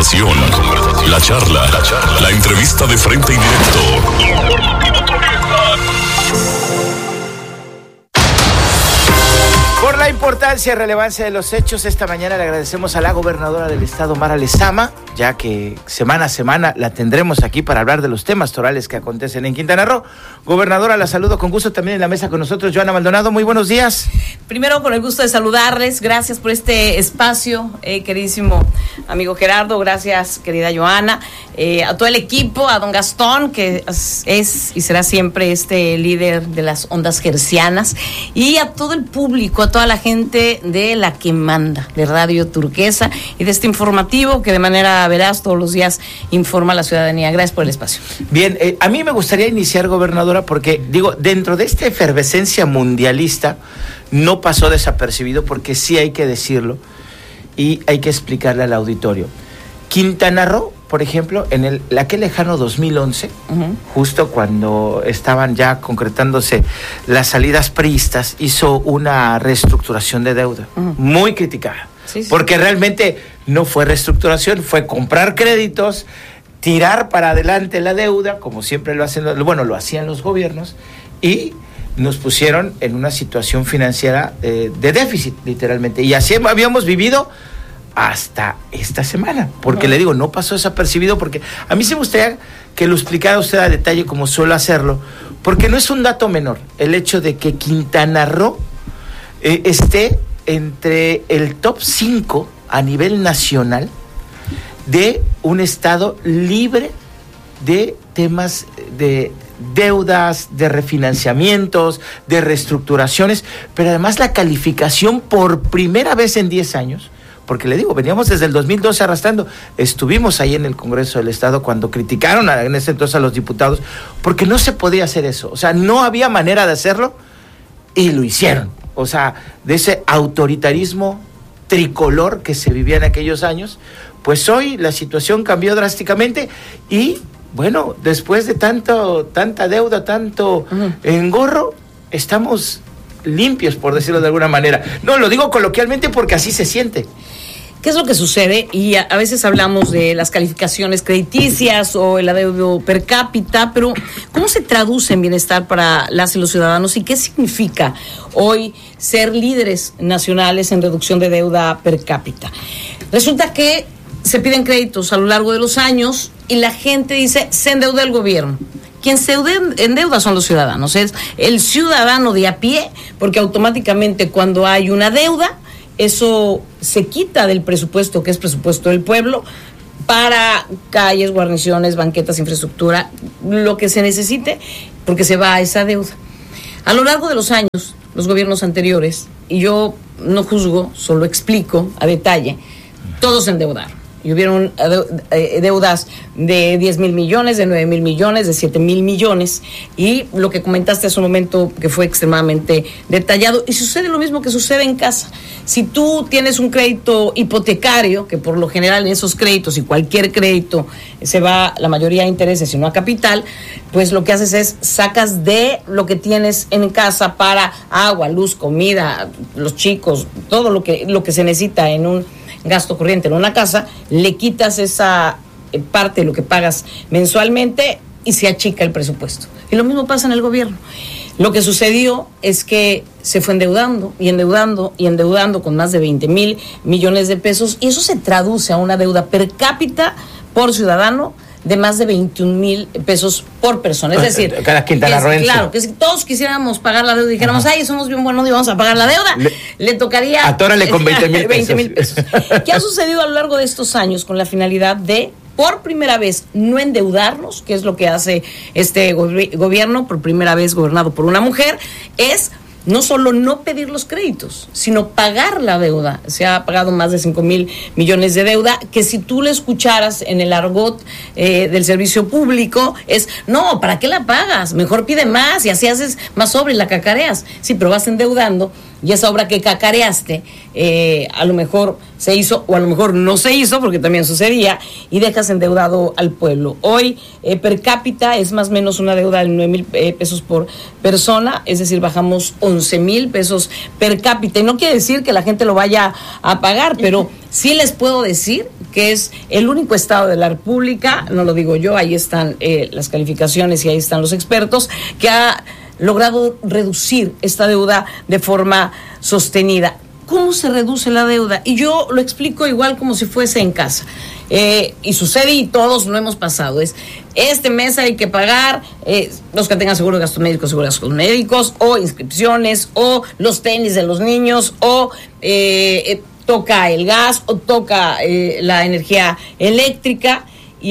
conversación, la charla, la entrevista de frente y directo. Por la importancia y relevancia de los hechos, esta mañana le agradecemos a la gobernadora del estado, Mara Lezama, ya que semana a semana la tendremos aquí para hablar de los temas torales que acontecen en Quintana Roo. Gobernadora, la saludo con gusto, también en la mesa con nosotros, Joana Maldonado, muy buenos días. Primero, con el gusto de saludarles, gracias por este espacio, queridísimo amigo Gerardo, gracias querida Joana, a todo el equipo, a don Gastón, que es y será siempre este líder de las ondas hercianas, y a todo el público, a toda la gente de La Que Manda, de Radio Turquesa, y de este informativo que de manera veraz todos los días informa a la ciudadanía. Gracias por el espacio. Bien, a mí me gustaría iniciar, gobernadora, porque digo, dentro de esta efervescencia mundialista, no pasó desapercibido, porque sí hay que decirlo, y hay que explicarle al auditorio. Quintana Roo, por ejemplo, en aquel lejano 2011, justo cuando estaban ya concretándose las salidas priistas, hizo una reestructuración de deuda, muy criticada, sí. Porque realmente no fue reestructuración, fue comprar créditos, tirar para adelante la deuda, como siempre lo hacen, lo hacían los gobiernos, y nos pusieron en una situación financiera de déficit, literalmente, y así habíamos vivido hasta esta semana, porque le digo, no pasó desapercibido, porque a mí sí me gustaría que lo explicara usted a detalle como suelo hacerlo, porque no es un dato menor el hecho de que Quintana Roo esté entre el top 5 a nivel nacional de un estado libre de temas de deudas, de refinanciamientos, de reestructuraciones, pero además la calificación por primera vez en 10 años, porque le digo, veníamos desde el 2012 arrastrando, estuvimos ahí en el Congreso del Estado cuando criticaron en ese entonces a los diputados, porque no se podía hacer eso, o sea, no había manera de hacerlo, y lo hicieron, o sea, de ese autoritarismo tricolor que se vivía en aquellos años, pues hoy la situación cambió drásticamente, y bueno, después de tanta deuda, tanto engorro, estamos limpios, por decirlo de alguna manera. No, lo digo coloquialmente porque así se siente. ¿Qué es lo que sucede? Y a veces hablamos de las calificaciones crediticias o el adeudo per cápita, pero ¿cómo se traduce en bienestar para las y los ciudadanos? ¿Y qué significa hoy ser líderes nacionales en reducción de deuda per cápita? Resulta que se piden créditos a lo largo de los años y la gente dice, se endeuda el gobierno. Quien se endeuda son los ciudadanos, es el ciudadano de a pie, porque automáticamente cuando hay una deuda, eso se quita del presupuesto, que es presupuesto del pueblo, para calles, guarniciones, banquetas, infraestructura, lo que se necesite, porque se va a esa deuda. A lo largo de los años, los gobiernos anteriores, y yo no juzgo, solo explico a detalle, todos se endeudaron. Y hubieron deudas de 10,000 millones, de 9,000 millones, de 7,000 millones. Y lo que comentaste hace un momento, que fue extremadamente detallado. Y sucede lo mismo que sucede en casa. Si tú tienes un crédito hipotecario, que por lo general en esos créditos y cualquier crédito se va la mayoría a intereses y no a capital, pues lo que haces es sacas de lo que tienes en casa para agua, luz, comida, los chicos, todo lo que se necesita en un gasto corriente en una casa, le quitas esa parte de lo que pagas mensualmente y se achica el presupuesto. Y lo mismo pasa en el gobierno. Lo que sucedió es que se fue endeudando y endeudando y endeudando con más de 20,000 millones de pesos, y eso se traduce a una deuda per cápita por ciudadano de más de 21,000 pesos por persona. Es decir, cada quintanarroense. Claro, que si todos quisiéramos pagar la deuda y dijéramos, ay, somos bien buenos y vamos a pagar la deuda, le tocaría... Atórale con 20,000 pesos. 20,000 pesos. ¿Qué ha sucedido a lo largo de estos años con la finalidad de, por primera vez, no endeudarnos, que es lo que hace este gobierno, por primera vez gobernado por una mujer, es no solo no pedir los créditos, sino pagar la deuda? Se ha pagado más de 5,000 millones de deuda, que si tú le escucharas en el argot del servicio público, es, no, ¿para qué la pagas? Mejor pide más y así haces más obra y la cacareas. Sí, pero vas endeudando y esa obra que cacareaste a lo mejor se hizo o a lo mejor no se hizo, porque también sucedía, y dejas endeudado al pueblo. Hoy per cápita es más o menos una deuda de 9,000 pesos por persona, es decir, bajamos 11,000 pesos per cápita, y no quiere decir que la gente lo vaya a pagar, pero sí les puedo decir que es el único estado de la República, no lo digo yo, ahí están las calificaciones y ahí están los expertos, que ha logrado reducir esta deuda de forma sostenida. ¿Cómo se reduce la deuda? Y yo lo explico igual como si fuese en casa. Y sucede y todos lo hemos pasado. Este mes hay que pagar los que tengan seguro de gastos médicos, seguro de gastos médicos, o inscripciones, o los tenis de los niños, o toca el gas, o toca la energía eléctrica,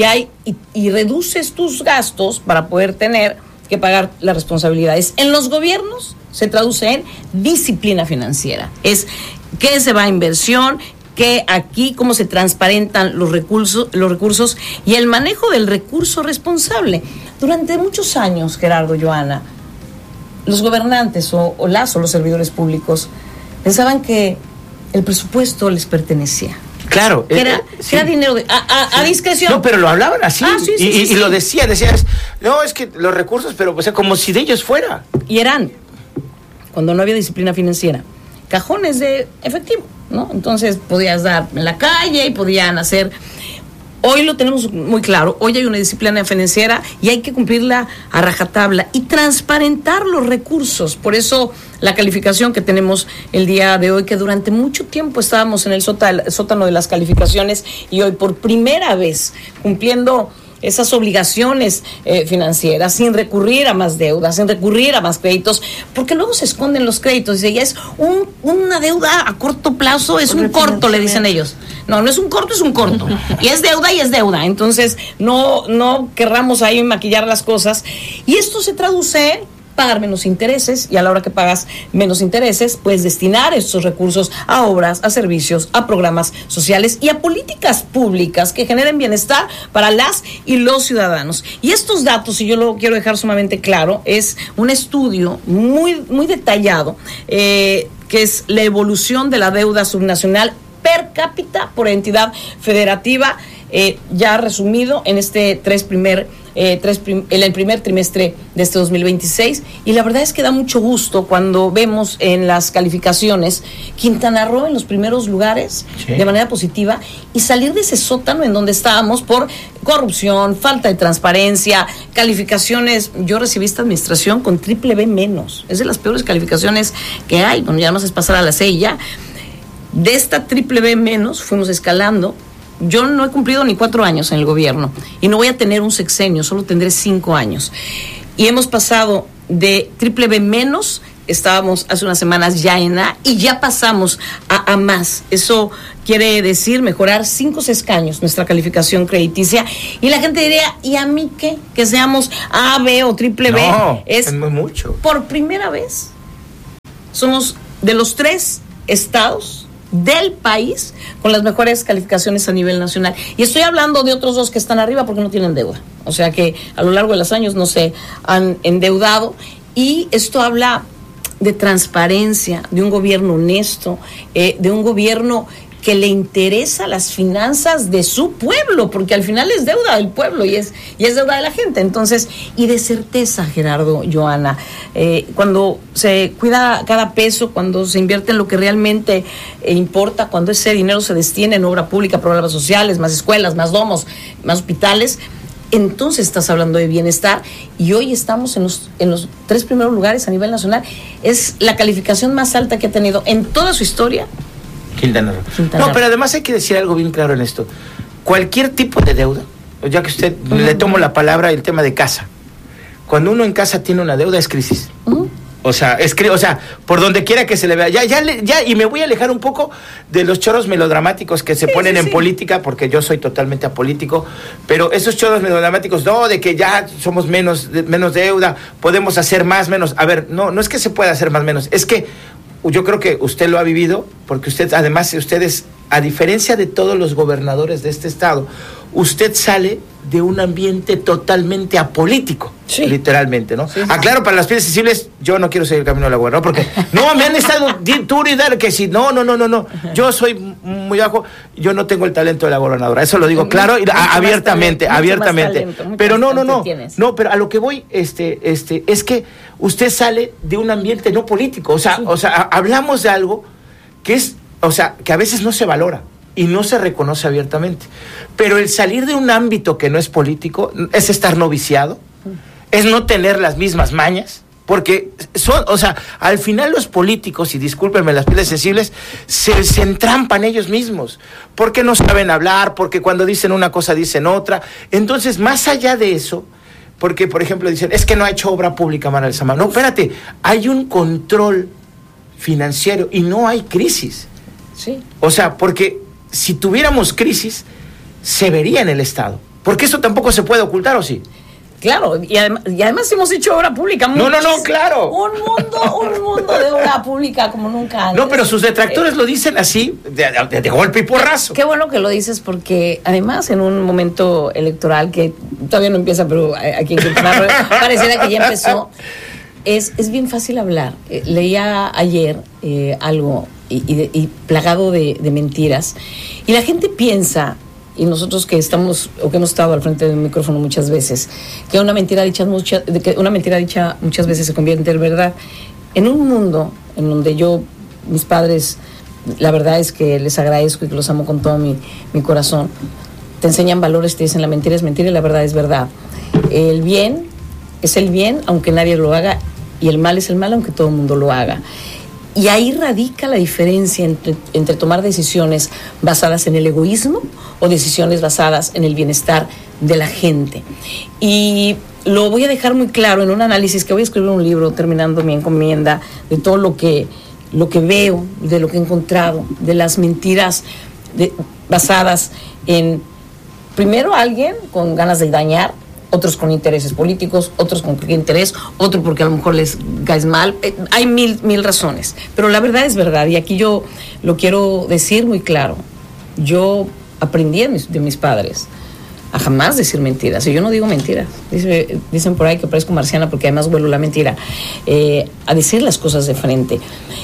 y reduces tus gastos para poder tener que pagar las responsabilidades. En los gobiernos se traduce en disciplina financiera. Es qué se va a inversión, que aquí cómo se transparentan los recursos y el manejo del recurso responsable. Durante muchos años, Gerardo, Joana, los gobernantes o los servidores públicos pensaban que el presupuesto les pertenecía. Claro. Que era dinero a discreción. No, pero lo hablaban así. Sí, y lo decías, no, es que los recursos, pero o sea, como si de ellos fuera. Y eran, cuando no había disciplina financiera, cajones de efectivo, ¿no? Entonces podías dar en la calle y podían hacer. Hoy lo tenemos muy claro, hoy hay una disciplina financiera y hay que cumplirla a rajatabla y transparentar los recursos. Por eso la calificación que tenemos el día de hoy, que durante mucho tiempo estábamos en el sótano de las calificaciones, y hoy por primera vez cumpliendo esas obligaciones financieras, sin recurrir a más deudas, sin recurrir a más créditos, porque luego se esconden los créditos. Dice, ya es una deuda a corto plazo, es un corto, le dicen ellos. No es un corto, es un corto. Y es deuda. Entonces, no querramos ahí maquillar las cosas. Y esto se traduce en pagar menos intereses, y a la hora que pagas menos intereses, puedes destinar estos recursos a obras, a servicios, a programas sociales y a políticas públicas que generen bienestar para las y los ciudadanos. Y estos datos, y yo lo quiero dejar sumamente claro, es un estudio muy, muy detallado, que es la evolución de la deuda subnacional per cápita por entidad federativa, ya resumido en este el primer trimestre de este 2026, y la verdad es que da mucho gusto cuando vemos en las calificaciones Quintana Roo en los primeros lugares, sí, de manera positiva, y salir de ese sótano en donde estábamos por corrupción, falta de transparencia, calificaciones. Yo recibí esta administración con BBB-, es de las peores calificaciones que hay. Bueno, ya más es pasar a la C y ya. De esta BBB- fuimos escalando. Yo no he cumplido ni 4 años en el gobierno y no voy a tener un sexenio, solo tendré 5 años. Y hemos pasado de BBB-, estábamos hace unas semanas ya en A, y ya pasamos a más. Eso quiere decir mejorar 5 escaños nuestra calificación crediticia. Y la gente diría, ¿y a mí qué? Que seamos A, B o BBB. No, es muy mucho. Por primera vez somos de los 3 estados del país con las mejores calificaciones a nivel nacional. Y estoy hablando de otros 2 que están arriba porque no tienen deuda. O sea que a lo largo de los años no se han endeudado. Y esto habla de transparencia, de un gobierno honesto, de un gobierno que le interesa las finanzas de su pueblo, porque al final es deuda del pueblo y es deuda de la gente. Entonces, y de certeza, Gerardo, Joana, cuando se cuida cada peso, cuando se invierte en lo que realmente importa, cuando ese dinero se destina en obra pública, programas sociales, más escuelas, más domos, más hospitales, entonces estás hablando de bienestar. Y hoy estamos en los 3 primeros lugares a nivel nacional. Es la calificación más alta que ha tenido en toda su historia Quintana Roo. No, pero además hay que decir algo bien claro en esto. Cualquier tipo de deuda, ya que usted le tomo la palabra, el tema de casa. Cuando uno en casa tiene una deuda, es crisis. O sea, por donde quiera que se le vea. Ya, y me voy a alejar un poco de los choros melodramáticos que se ponen en política, porque yo soy totalmente apolítico, pero esos choros melodramáticos, de que ya somos menos deuda, podemos hacer más, menos. A ver, no es que se pueda hacer más, menos, es que yo creo que usted lo ha vivido, porque ustedes, a diferencia de todos los gobernadores de este estado, usted sale de un ambiente totalmente apolítico, literalmente, ¿no? Sí. Claro, para las piezas sensibles, yo no quiero seguir el camino de la gobernadora, porque me han estado duro y dar que si no, yo soy muy bajo, yo no tengo el talento de la gobernadora, eso lo digo claro y abiertamente, pero no, pero a lo que voy, es que usted sale de un ambiente no político, o sea, hablamos de algo que es, que a veces no se valora. y no se reconoce abiertamente. Pero el salir de un ámbito que no es político es estar noviciado, es no tener las mismas mañas, porque son, o sea, al final los políticos, y discúlpenme las pieles sensibles, se entrampan ellos mismos, porque no saben hablar, porque cuando dicen una cosa dicen otra. Entonces, más allá de eso, porque, por ejemplo, dicen, es que no ha hecho obra pública Mara Lezama. No, espérate, hay un control financiero y no hay crisis. Sí. O sea, porque si tuviéramos crisis, se vería en el Estado. Porque eso tampoco se puede ocultar, ¿o sí? Claro, y además hemos hecho obra pública. No, claro. Un mundo de obra pública como nunca antes. No, pero sus detractores lo dicen así, de golpe y porrazo. Qué bueno que lo dices, porque además en un momento electoral que todavía no empieza, pero aquí en Quintana Roo pareciera que ya empezó, es bien fácil hablar. Leía ayer algo y plagado de mentiras, y la gente piensa, y nosotros que estamos o que hemos estado al frente del micrófono muchas veces, que una mentira dicha muchas veces se convierte en verdad. En un mundo en donde mis padres, la verdad es que les agradezco y que los amo con todo mi corazón, te enseñan valores, te dicen la mentira es mentira y la verdad es verdad. El bien es el bien aunque nadie lo haga, y el mal es el mal aunque todo el mundo lo haga. Y ahí radica la diferencia entre tomar decisiones basadas en el egoísmo o decisiones basadas en el bienestar de la gente. Y lo voy a dejar muy claro en un análisis que voy a escribir un libro terminando mi encomienda, de todo lo que veo, de lo que he encontrado, de las mentiras basadas en, primero, alguien con ganas de dañar, otros con intereses políticos, otros con qué interés, otro porque a lo mejor les caes mal. Hay mil razones, pero la verdad es verdad, y aquí yo lo quiero decir muy claro. Yo aprendí de mis padres a jamás decir mentiras, y yo no digo mentiras. Dicen por ahí que parezco marciana porque además vuelo la mentira, a decir las cosas de frente.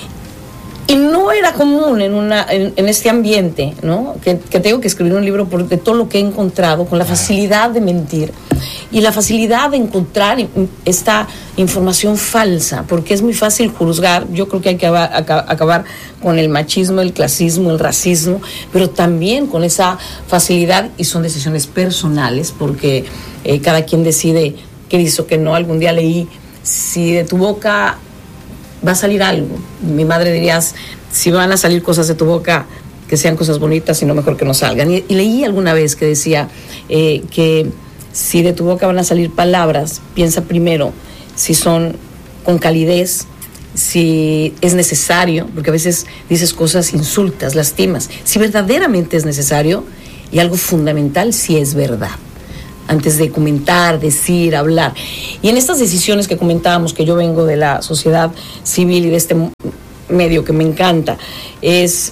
Y no era común en este ambiente, ¿no? Que tengo que escribir un libro de todo lo que he encontrado, con la facilidad de mentir y la facilidad de encontrar esta información falsa, porque es muy fácil juzgar. Yo creo que hay que acabar con el machismo, el clasismo, el racismo, pero también con esa facilidad, y son decisiones personales, porque cada quien decide qué dice o qué no. Algún día leí, si de tu boca va a salir algo. Mi madre diría, si van a salir cosas de tu boca, que sean cosas bonitas, y no mejor que no salgan. Y leí alguna vez que decía que si de tu boca van a salir palabras, piensa primero si son con calidez, si es necesario, porque a veces dices cosas, insultas, lastimas. Si verdaderamente es necesario, y algo fundamental, si es verdad, antes de comentar, decir, hablar. Y en estas decisiones que comentábamos, que yo vengo de la sociedad civil y de este medio que me encanta, es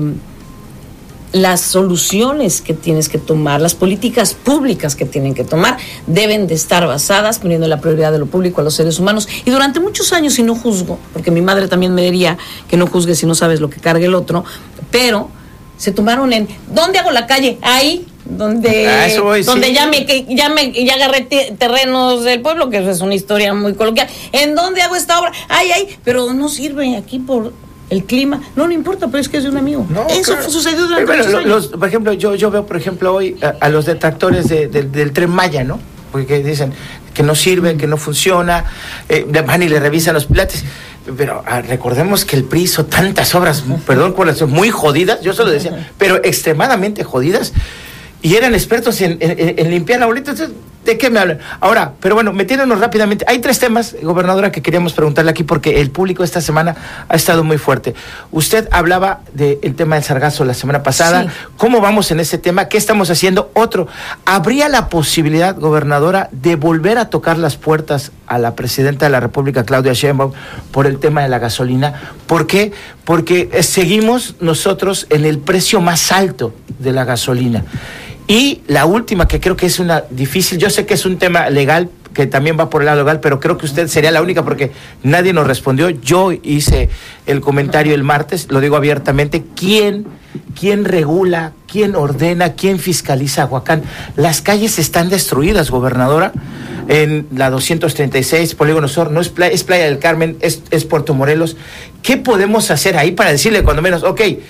las soluciones que tienes que tomar, las políticas públicas que tienen que tomar, deben de estar basadas poniendo la prioridad de lo público a los seres humanos. Y durante muchos años, y no juzgo, porque mi madre también me diría que no juzgues si no sabes lo que carga el otro, pero se tomaron en, ¿dónde hago la calle? Ahí, donde sí. ya agarré terrenos del pueblo, que es una historia muy coloquial. ¿En dónde hago esta obra? Pero no sirve aquí por el clima. No importa, pero es que es de un amigo. No, eso claro. Sucedió durante muchos años. Por ejemplo, yo veo, por ejemplo, hoy a los detractores del Tren Maya, ¿no? Porque dicen que no sirve, que no funciona, van y le revisan los pilates. Pero recordemos que el PRI hizo tantas obras, perdón por las muy jodidas, yo solo decía, pero extremadamente jodidas, y eran expertos en limpiar la bolita. Entonces, ¿de qué me hablan? Ahora, pero bueno, metiéndonos rápidamente, hay 3 temas, gobernadora, que queríamos preguntarle aquí, porque el público esta semana ha estado muy fuerte. Usted hablaba del tema del sargazo la semana pasada. Sí. ¿Cómo vamos en ese tema? ¿Qué estamos haciendo? Otro, ¿habría la posibilidad, gobernadora, de volver a tocar las puertas a la presidenta de la República, Claudia Sheinbaum, por el tema de la gasolina? ¿Por qué? Porque seguimos nosotros en el precio más alto de la gasolina. Y la última, que creo que es una difícil, yo sé que es un tema legal, que también va por el lado legal, pero creo que usted sería la única, porque nadie nos respondió. Yo hice el comentario el martes, lo digo abiertamente, ¿quién regula, quién ordena, quién fiscaliza Aguacán? Las calles están destruidas, gobernadora, en la 236, Polígono Sur, no es Playa del Carmen, es Puerto Morelos. ¿Qué podemos hacer ahí para decirle, cuando menos, ok,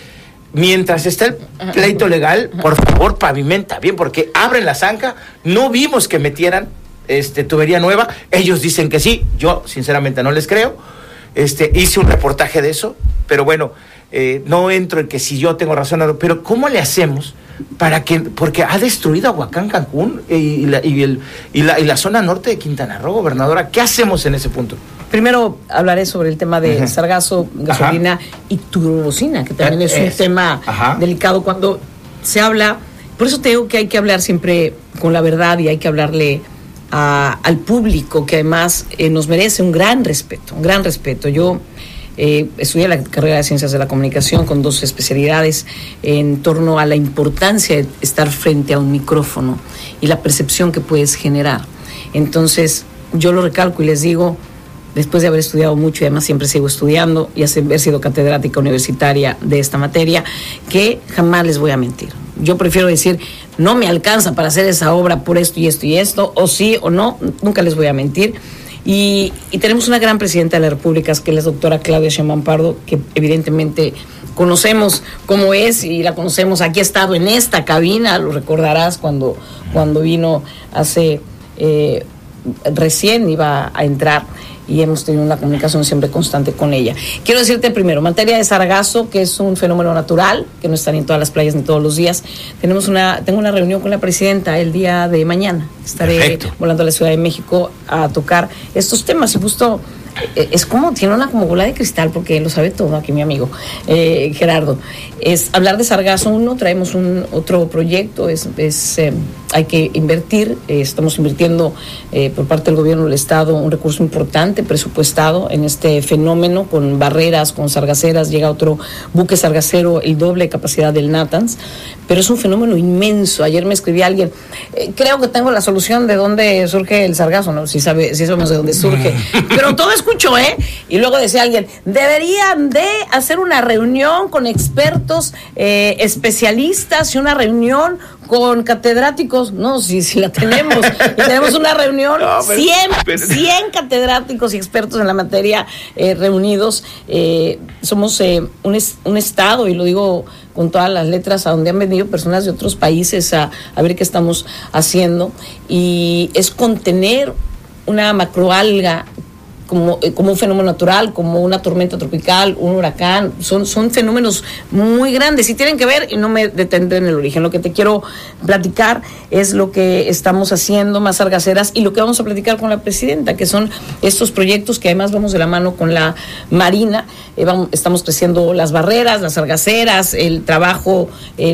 mientras está el pleito legal, por favor, pavimenta bien, porque abren la zanja, no vimos que metieran tubería nueva, ellos dicen que sí, yo sinceramente no les creo, hice un reportaje de eso, pero bueno, no entro en que si yo tengo razón o no, pero ¿cómo le hacemos para que, porque ha destruido Ahuacán, Cancún y la zona norte de Quintana Roo, gobernadora? ¿Qué hacemos en ese punto? Primero hablaré sobre el tema de sargazo, gasolina y turbocina, que también es un tema delicado cuando se habla. Por eso te digo que hay que hablar siempre con la verdad y hay que hablarle al público, que además nos merece un gran respeto, un gran respeto. Yo estudié la carrera de Ciencias de la Comunicación con 2 especialidades en torno a la importancia de estar frente a un micrófono y la percepción que puedes generar. Entonces, yo lo recalco y les digo, después de haber estudiado mucho y además siempre sigo estudiando y haber sido catedrática universitaria de esta materia, que jamás les voy a mentir. Yo prefiero decir, no me alcanza para hacer esa obra por esto y esto y esto, o sí o no, nunca les voy a mentir. Y tenemos una gran presidenta de la República, que es la doctora Claudia Sheinbaum Pardo, que evidentemente conocemos cómo es y la conocemos. Aquí ha estado en esta cabina, lo recordarás cuando vino hace recién iba a entrar, y hemos tenido una comunicación siempre constante con ella. Quiero decirte primero, materia de sargazo, que es un fenómeno natural, que no está ni en todas las playas ni todos los días. Tengo una reunión con la presidenta el día de mañana. Estaré volando a la Ciudad de México a tocar estos temas, y justo es como, tiene una como bola de cristal, porque lo sabe todo aquí mi amigo Gerardo. Es hablar de sargazo. Traemos otro proyecto, hay que invertir, estamos invirtiendo por parte del gobierno del estado un recurso importante presupuestado en este fenómeno, con barreras, con sargaceras. Llega otro buque sargacero, el doble de capacidad del Natanz, pero es un fenómeno inmenso. Ayer me escribía alguien, creo que tengo la solución de dónde surge el sargazo, no, si sabemos de dónde surge, pero todo escucho, y luego decía alguien, deberían de hacer una reunión con expertos, especialistas, y una reunión con catedráticos. No, si la tenemos, y tenemos una reunión, 100 catedráticos y expertos en la materia reunidos. Somos un estado, y lo digo con todas las letras, a donde han venido personas de otros países a ver qué estamos haciendo, y es contener una macroalga como un fenómeno natural, como una tormenta tropical, un huracán. Son fenómenos muy grandes y tienen que ver, y no me detendré en el origen. Lo que te quiero platicar es lo que estamos haciendo, más sargaceras, y lo que vamos a platicar con la presidenta, que son estos proyectos que además vamos de la mano con la Marina. Estamos creciendo las barreras, las sargaceras, el trabajo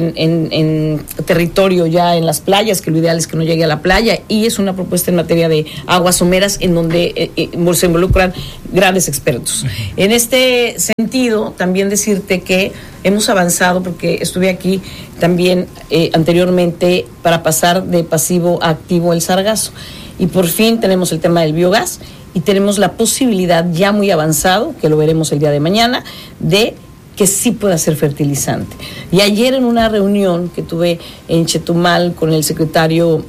en territorio ya en las playas, que lo ideal es que no llegue a la playa, y es una propuesta en materia de aguas someras, en donde se involucran grandes expertos. En este sentido, también decirte que hemos avanzado, porque estuve aquí también anteriormente para pasar de pasivo a activo el sargazo, y por fin tenemos el tema del biogás, y tenemos la posibilidad ya muy avanzado, que lo veremos el día de mañana, de que sí pueda ser fertilizante. Y ayer en una reunión que tuve en Chetumal con el secretario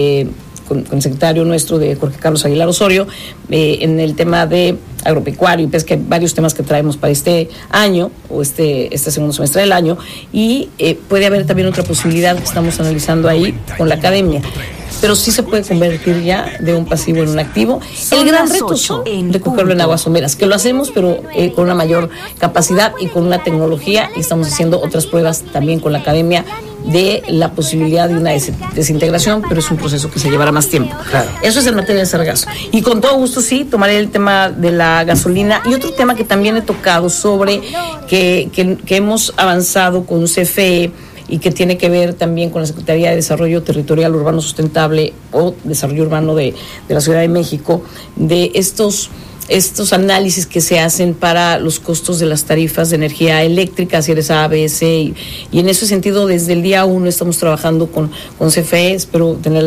con el secretario nuestro, de Jorge Carlos Aguilar Osorio, en el tema de agropecuario y pesca, varios temas que traemos para este año, o este segundo semestre del año, y puede haber también otra posibilidad que estamos analizando ahí con la academia. Pero sí se puede convertir ya de un pasivo en un activo. El gran reto es recogerlo en aguas someras, que lo hacemos, pero con una mayor capacidad y con una tecnología, y estamos haciendo otras pruebas también con la academia de la posibilidad de una desintegración, pero es un proceso que se llevará más tiempo. Claro. Eso es en materia de sargazo. Y con todo gusto sí, tomaré el tema de la gasolina, y otro tema que también he tocado sobre que hemos avanzado con CFE, y que tiene que ver también con la Secretaría de Desarrollo Territorial Urbano Sustentable, o Desarrollo Urbano de la Ciudad de México, de estos análisis que se hacen para los costos de las tarifas de energía eléctrica, si eres A, B, C, y en ese sentido desde el día 1 estamos trabajando con CFE. Espero tener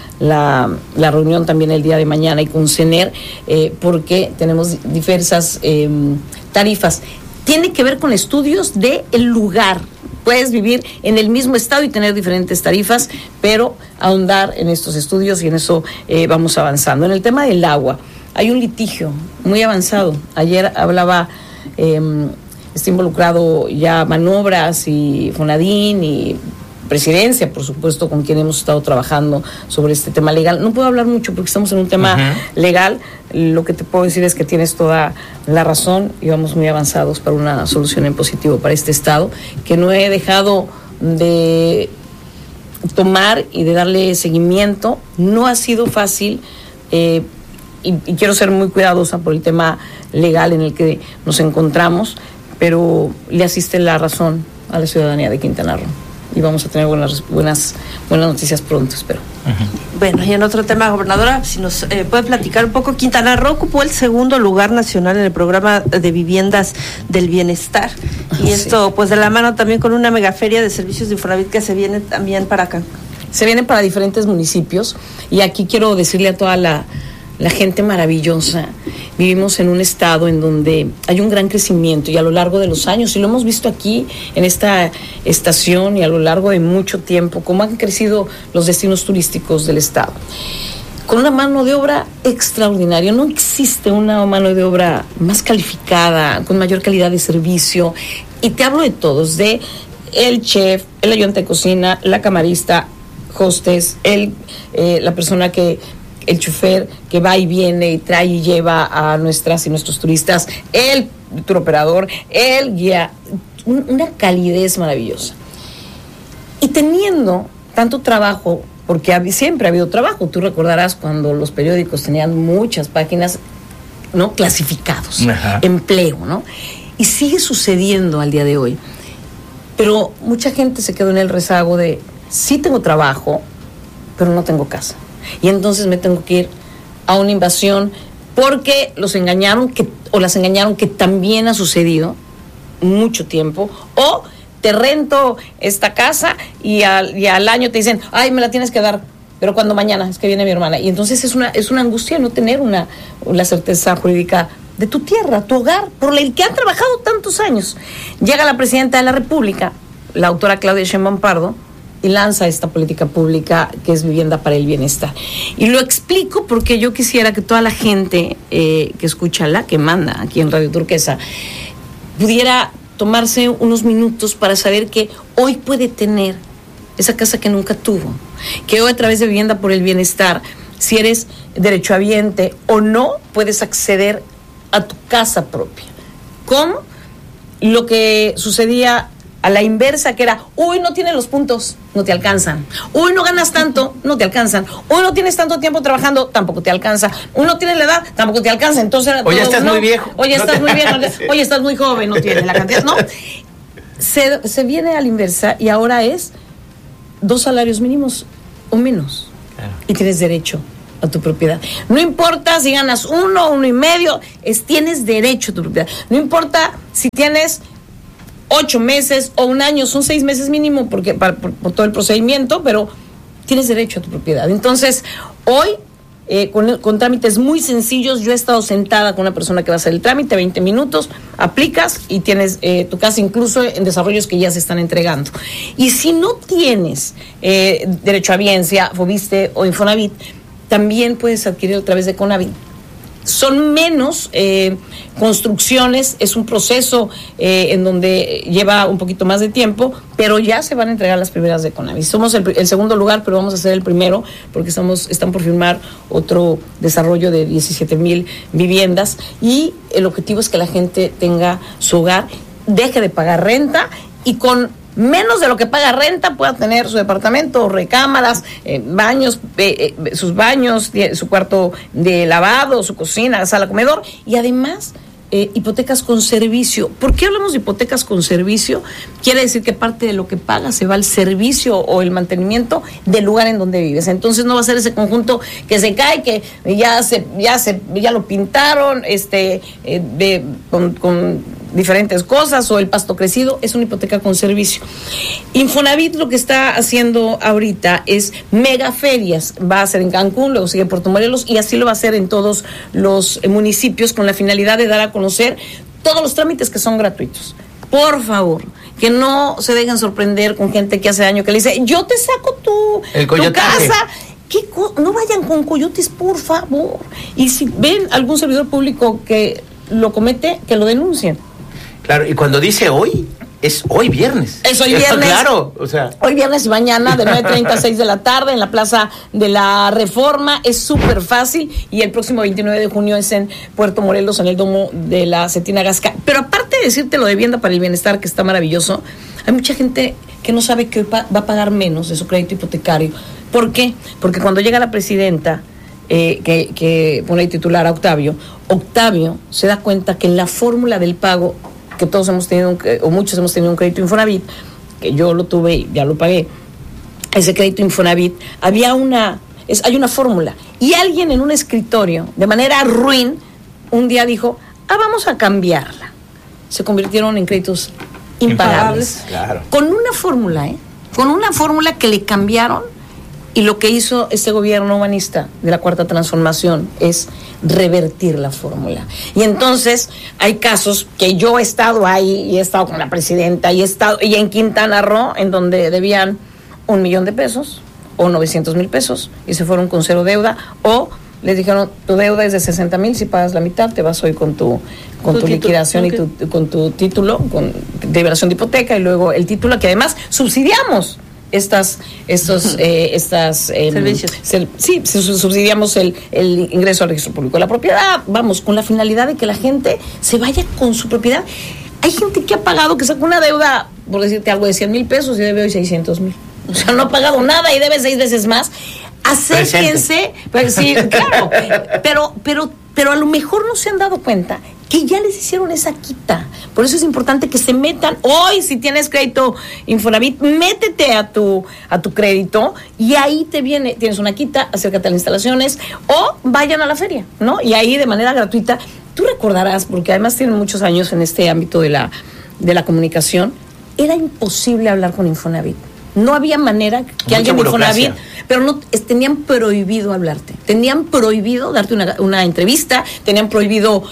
la reunión también el día de mañana, y con CENER, porque tenemos diversas tarifas. Tiene que ver con estudios del lugar. Puedes vivir en el mismo estado y tener diferentes tarifas, pero ahondar en estos estudios, y en eso vamos avanzando. En el tema del agua, hay un litigio muy avanzado. Ayer hablaba está involucrado ya Manobras y Fonadín y Presidencia, por supuesto, con quien hemos estado trabajando sobre este tema legal. No puedo hablar mucho porque estamos en un tema legal. Lo que te puedo decir es que tienes toda la razón y vamos muy avanzados para una solución en positivo para este Estado, que no he dejado de tomar y de darle seguimiento. No ha sido fácil y quiero ser muy cuidadosa por el tema legal en el que nos encontramos, pero le asiste la razón a la ciudadanía de Quintana Roo. Y vamos a tener buenas noticias pronto, espero. Bueno, y en otro tema, gobernadora, si nos puede platicar un poco. Quintana Roo ocupó el segundo lugar nacional en el programa de viviendas del bienestar. Y esto, pues de la mano también con una megaferia de servicios de Infonavit que se viene también para acá. Se viene para diferentes municipios. Y aquí quiero decirle a toda la gente maravillosa, vivimos en un estado en donde hay un gran crecimiento y a lo largo de los años, y lo hemos visto aquí en esta estación y a lo largo de mucho tiempo, cómo han crecido los destinos turísticos del estado. Con una mano de obra extraordinaria, no existe una mano de obra más calificada, con mayor calidad de servicio, y te hablo de todos, de el chef, el ayudante de cocina, la camarista, hostess, la persona el chofer que va y viene y trae y lleva a nuestras y nuestros turistas, el tour operador, el guía, una calidez maravillosa. Y teniendo tanto trabajo, porque siempre ha habido trabajo, tú recordarás cuando los periódicos tenían muchas páginas, ¿no?, clasificados, empleo, ¿no? Y sigue sucediendo al día de hoy. Pero mucha gente se quedó en el rezago de, sí tengo trabajo, pero no tengo casa. Y entonces me tengo que ir a una invasión porque las engañaron, que también ha sucedido mucho tiempo, o te rento esta casa y al año te dicen, ay, me la tienes que dar, pero cuando mañana, es que viene mi hermana. Y entonces es una angustia no tener la certeza jurídica de tu tierra, tu hogar, por el que han trabajado tantos años. Llega la presidenta de la República, la doctora Claudia Sheinbaum Pardo, y lanza esta política pública que es Vivienda para el Bienestar. Y lo explico porque yo quisiera que toda la gente que escucha la que manda aquí en Radio Turquesa pudiera tomarse unos minutos para saber que hoy puede tener esa casa que nunca tuvo, que hoy a través de Vivienda por el Bienestar, si eres derechohabiente o no, puedes acceder a tu casa propia. ¿Cómo? Lo que sucedía a la inversa, que era, uy, no tienes los puntos, no te alcanzan. Uy, no ganas tanto, no te alcanzan. Uy, no tienes tanto tiempo trabajando, tampoco te alcanza. Uy, no tienes la edad, tampoco te alcanza. Entonces, oye, estás muy viejo. Oye, estás muy viejo. Oye, estás muy joven, no tienes la cantidad. No, se viene a la inversa y ahora es 2 salarios mínimos o menos. Claro. Y tienes derecho a tu propiedad. No importa si ganas 1, 1.5, tienes derecho a tu propiedad. No importa si tienes 8 meses o 1 año, son 6 meses mínimo porque por todo el procedimiento, pero tienes derecho a tu propiedad. Entonces, hoy, con trámites muy sencillos, yo he estado sentada con una persona que va a hacer el trámite, 20 minutos, aplicas y tienes tu casa, incluso en desarrollos que ya se están entregando. Y si no tienes derechohabiencia, Fobiste o Infonavit, también puedes adquirir a través de Conavit. Son menos construcciones, es un proceso en donde lleva un poquito más de tiempo, pero ya se van a entregar las primeras de Conavit. Somos el segundo lugar, pero vamos a ser el primero porque están por firmar otro desarrollo de 17,000 viviendas y el objetivo es que la gente tenga su hogar, deje de pagar renta y con menos de lo que paga renta pueda tener su departamento, recámaras, baños, sus baños, su cuarto de lavado, su cocina, sala, comedor y además hipotecas con servicio. ¿Por qué hablamos de hipotecas con servicio? Quiere decir que parte de lo que pagas se va al servicio o el mantenimiento del lugar en donde vives. Entonces no va a ser ese conjunto que se cae, que ya lo pintaron, con diferentes cosas o el pasto crecido. Es una hipoteca con servicio. Infonavit lo que está haciendo ahorita es megaferias. Va a ser en Cancún, luego sigue en Puerto Morelos y así lo va a hacer en todos los municipios con la finalidad de dar a conocer todos los trámites que son gratuitos. Por favor, que no se dejen sorprender con gente que hace daño, que le dice, yo te saco tu casa. No vayan con coyotes, por favor. Y si ven algún servidor público que lo comete, que lo denuncien. Claro, y cuando dice hoy, es hoy viernes. Es hoy viernes. Claro, o sea. Hoy viernes y mañana de 9:30 a 6 de la tarde en la Plaza de la Reforma. Es súper fácil. Y el próximo 29 de junio es en Puerto Morelos, en el Domo de la Cetina Gasca. Pero aparte de decirte lo de Vivienda para el Bienestar, que está maravilloso, hay mucha gente que no sabe que va a pagar menos de su crédito hipotecario. ¿Por qué? Porque cuando llega la presidenta, que pone el titular a Octavio se da cuenta que en la fórmula del pago, que todos hemos tenido, o muchos hemos tenido un crédito Infonavit, que yo lo tuve y ya lo pagué, ese crédito Infonavit, hay una fórmula. Y alguien en un escritorio, de manera ruin, un día dijo, vamos a cambiarla. Se convirtieron en créditos impagables. Claro. Con una fórmula que le cambiaron. Y lo que hizo este gobierno humanista de la Cuarta Transformación es revertir la fórmula. Y entonces hay casos que yo he estado ahí y he estado con la presidenta y en Quintana Roo, en donde debían $1,000,000 o 900,000 pesos y se fueron con cero deuda, o les dijeron, tu deuda es de 60,000, si pagas la mitad te vas hoy con tu liquidación y con tu título, con liberación de hipoteca y luego el título, que además subsidiamos estos servicios. Subsidiamos el ingreso al registro público de la propiedad, vamos, con la finalidad de que la gente se vaya con su propiedad. Hay gente que ha pagado, que sacó una deuda, por decirte algo, de 100,000 pesos y debe hoy 600,000. O sea, no ha pagado nada y debe 6 veces más. Acérquense, pues, sí, claro, pero a lo mejor no se han dado cuenta que ya les hicieron esa quita. Por eso es importante que se metan. Hoy, si tienes crédito Infonavit, métete a tu crédito y ahí tienes una quita, acércate a las instalaciones o vayan a la feria, ¿no? Y ahí de manera gratuita. Tú recordarás, porque además tienen muchos años en este ámbito de la comunicación, era imposible hablar con Infonavit. No había manera que alguien de Infonavit, pero no, tenían prohibido hablarte, tenían prohibido darte una entrevista, tenían prohibido,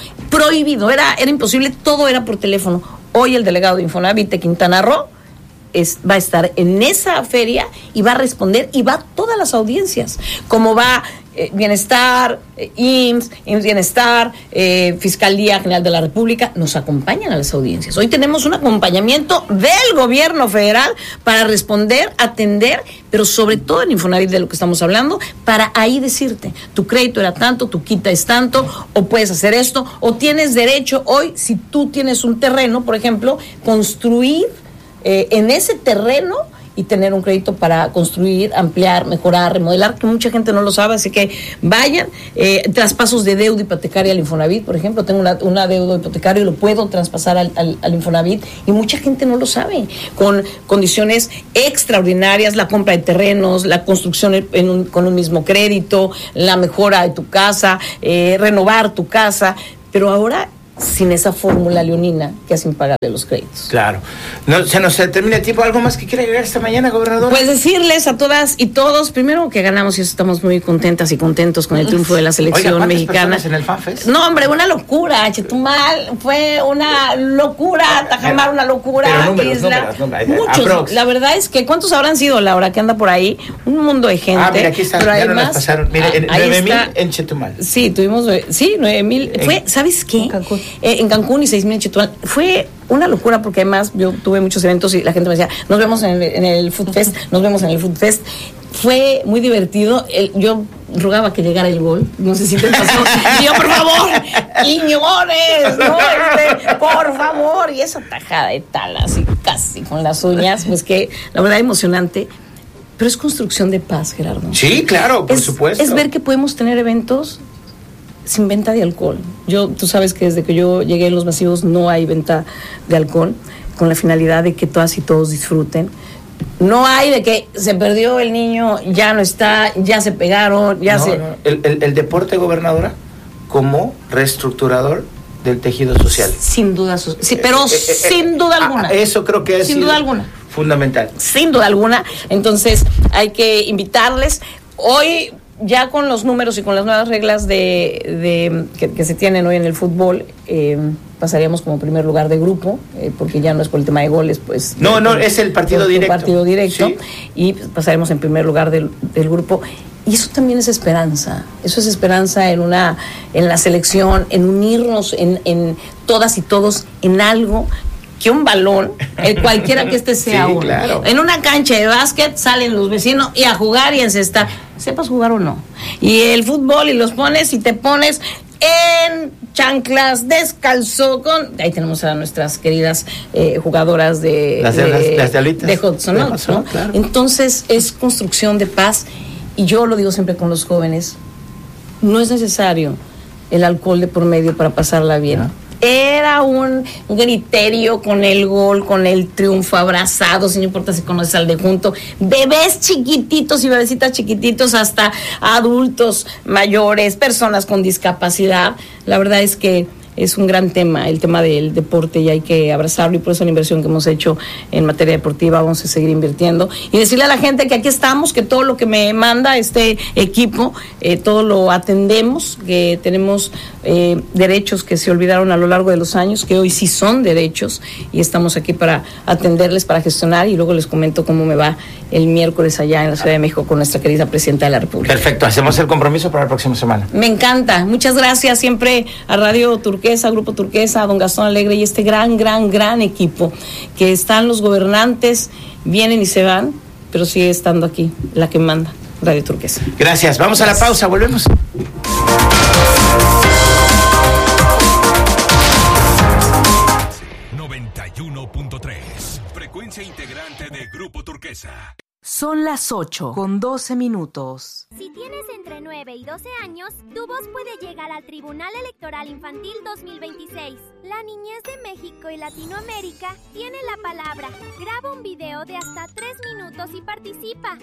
era imposible, todo era por teléfono. Hoy el delegado de Infonavit de Quintana Roo va a estar en esa feria y va a responder, y va a todas las audiencias, como va Bienestar, IMSS, Bienestar, Fiscalía General de la República, nos acompañan a las audiencias. Hoy tenemos un acompañamiento del gobierno federal para responder, atender, pero sobre todo en Infonavit, de lo que estamos hablando, para ahí decirte, tu crédito era tanto, tu quita es tanto, o puedes hacer esto, o tienes derecho hoy, si tú tienes un terreno, por ejemplo, construir en ese terreno y tener un crédito para construir, ampliar, mejorar, remodelar, que mucha gente no lo sabe, así que vayan. Traspasos de deuda hipotecaria al Infonavit, por ejemplo, tengo una deuda hipotecaria y lo puedo traspasar al Infonavit, y mucha gente no lo sabe, con condiciones extraordinarias, la compra de terrenos, la construcción con un mismo crédito, la mejora de tu casa, renovar tu casa, pero ahora sin esa fórmula leonina que es impagable los créditos. Claro. No, se nos termina el tiempo. ¿Algo más que quiera agregar esta mañana, gobernador? Pues decirles a todas y todos, primero, que ganamos y estamos muy contentas y contentos con el triunfo de la selección mexicana. En el FanFest? No, hombre, una locura, Chetumal, fue una locura, Tajamar, una locura, números, muchos. La verdad es que, ¿cuántos habrán sido, Laura, que anda por ahí? Un mundo de gente. Mira, aquí está, ya nos pasaron. Mire, 9,000 en Chetumal. Sí, tuvimos, 9,000. Fue, ¿sabes qué? En Cancún y 6,000 en Chetumal. Fue una locura, porque además yo tuve muchos eventos y la gente me decía, nos vemos en el Food Fest, nos vemos en el Food Fest. Fue muy divertido. Yo rogaba que llegara el gol, no sé si te pasó. Y yo, por favor, Quiñones, ¿no? Por favor. Y esa tajada de tal, así casi con las uñas, pues que la verdad emocionante. Pero es construcción de paz, Gerardo. Sí, claro, por supuesto. Es ver que podemos tener eventos sin venta de alcohol. Tú sabes que desde que yo llegué en los masivos no hay venta de alcohol, con la finalidad de que todas y todos disfruten. No hay de que se perdió el niño, ya no está, ya se pegaron, ya no. El deporte, gobernadora, como reestructurador del tejido social. Sin duda, sí, pero sin duda alguna. Eso creo que es sin duda alguna fundamental. Sin duda alguna. Entonces hay que invitarles. Hoy, ya con los números y con las nuevas reglas que se tienen hoy en el fútbol, pasaríamos como primer lugar de grupo, porque ya no es por el tema de goles, pues. No, es el partido directo. Sí. Y pasaremos en primer lugar del grupo. Y eso también es esperanza. Eso es esperanza en la selección, en unirnos en todas y todos en algo que un balón, cualquiera que este sea Sí, uno. claro. En una cancha de básquet salen los vecinos y a jugar y a encestar, sepas jugar o no. Y el fútbol, y los pones y te pones en chanclas, descalzo, ahí tenemos a nuestras queridas jugadoras de Hudson, ¿no? Claro. Entonces es construcción de paz, y yo lo digo siempre con los jóvenes, no es necesario el alcohol de por medio para pasarla bien. ¿No? Era un griterio con el gol, con el triunfo, abrazados, no importa si conoces al de junto, bebés chiquititos y bebecitas chiquititos, hasta adultos mayores, personas con discapacidad. La verdad es que es un gran tema, el tema del deporte, y hay que abrazarlo, y por eso la inversión que hemos hecho en materia deportiva vamos a seguir invirtiendo, y decirle a la gente que aquí estamos, que todo lo que me manda este equipo, todo lo atendemos, que tenemos derechos que se olvidaron a lo largo de los años, que hoy sí son derechos, y estamos aquí para atenderles, para gestionar, y luego les comento cómo me va el miércoles allá en la Ciudad de México con nuestra querida Presidenta de la República. Perfecto, hacemos el compromiso para la próxima semana. Me encanta, muchas gracias siempre a Radio Turquesa, Grupo Turquesa, a don Gastón Alegre y este gran equipo, que están los gobernantes, vienen y se van, pero sigue estando aquí la que manda, Radio Turquesa. Gracias, vamos a la pausa, volvemos. Frecuencia integrante de Grupo Turquesa. Son las 8:12. Si tienes entre 9 y 12 años, tu voz puede llegar al Tribunal Electoral Infantil 2026. La niñez de México y Latinoamérica tiene la palabra. Graba un video de hasta 3 minutos y participa.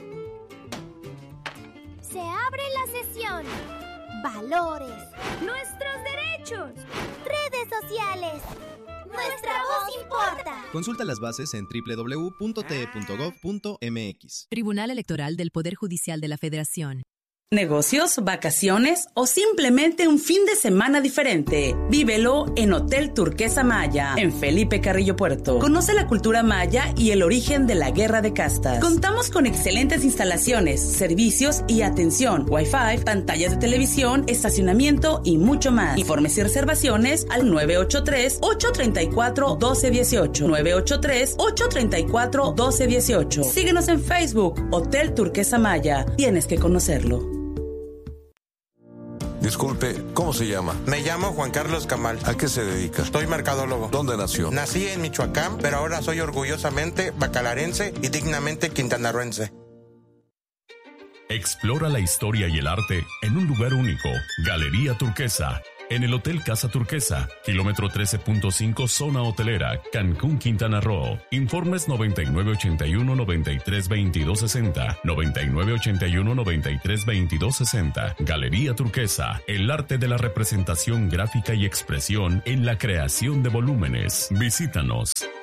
Se abre la sesión. Valores. Nuestros derechos. Redes sociales. Nuestra voz importa. Consulta las bases en www.te.gov.mx. Tribunal Electoral del Poder Judicial de la Federación. Negocios, vacaciones o simplemente un fin de semana diferente. Vívelo en Hotel Turquesa Maya, en Felipe Carrillo Puerto. Conoce la cultura maya y el origen de la guerra de castas. Contamos con excelentes instalaciones, servicios y atención, Wi-Fi, pantallas de televisión, estacionamiento y mucho más. Informes y reservaciones al 983-834-1218. 983-834-1218. Síguenos en Facebook, Hotel Turquesa Maya. Tienes que conocerlo. Disculpe, ¿cómo se llama? Me llamo Juan Carlos Camal. ¿A qué se dedica? Soy mercadólogo. ¿Dónde nació? Nací en Michoacán, pero ahora soy orgullosamente bacalarense y dignamente quintanarroense. Explora la historia y el arte en un lugar único. Galería Turquesa. En el Hotel Casa Turquesa, kilómetro 13.5, zona hotelera, Cancún, Quintana Roo. Informes 9981-932260, 9981-932260. Galería Turquesa, el arte de la representación gráfica y expresión en la creación de volúmenes. Visítanos.